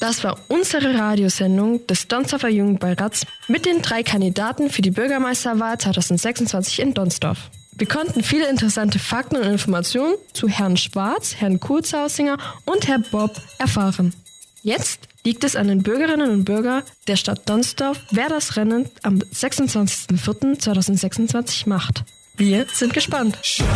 Das war unsere Radiosendung des Donsdorfer Jugendbeirats mit den 3 Kandidaten für die Bürgermeisterwahl 2026 in Donsdorf. Wir konnten viele interessante Fakten und Informationen zu Herrn Schwarz, Herrn Kurzhausinger und Herrn Bob erfahren. Jetzt liegt es an den Bürgerinnen und Bürgern der Stadt Donsdorf, wer das Rennen am 26.04.2026 macht. Wir sind gespannt.